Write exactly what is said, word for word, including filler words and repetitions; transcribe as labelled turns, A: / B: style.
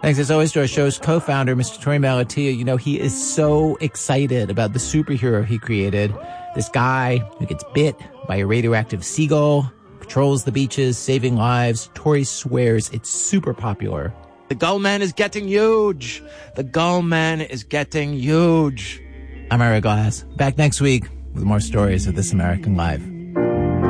A: Thanks as always to our show's co-founder, Mister Torey Malatia. You know, he is so excited about the superhero he created. This guy who gets bit by a radioactive seagull, patrols the beaches, saving lives. Torey swears it's super popular.
B: The Gull Man is getting huge. The Gull Man is getting huge.
A: I'm Ira Glass. Back next week with more stories of This American Life.